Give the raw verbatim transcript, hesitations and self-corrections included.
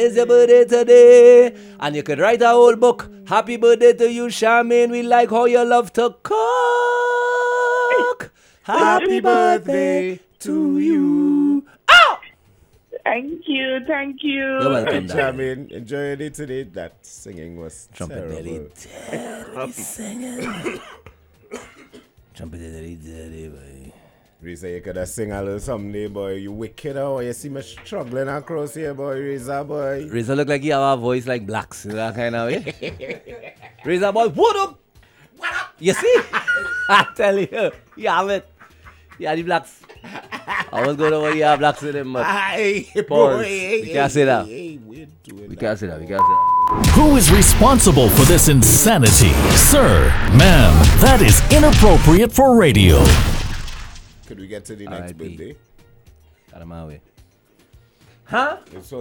It's your birthday today. And you could write a whole book. Happy birthday to you, Charmaine. We like how you love to cook. Happy birthday to you. Oh! Thank you, thank you. You're welcome, Charmaine, enjoy your day today. That singing was Trumpet terrible. Daddy, Daddy singing. Trumpet Daddy, Daddy, boy. Reza, you could have sing a little someday, boy. You wicked, oh. You see me struggling across here, boy. Reza, boy. Reza look like he have a voice like Blacks in that kind of way. Reza boy, what up? What up? You see? I tell you, you have it. Yeah, the Blacks. I was going over here, Blacks with him, but Aye, Pause. boy. We can't say that. Hey, we're doing we that. can't say that. We can't say that. Who is responsible for this insanity? Sir, ma'am, that is inappropriate for radio. Could we get to the next R I P. birthday? Out of my way. Huh? It's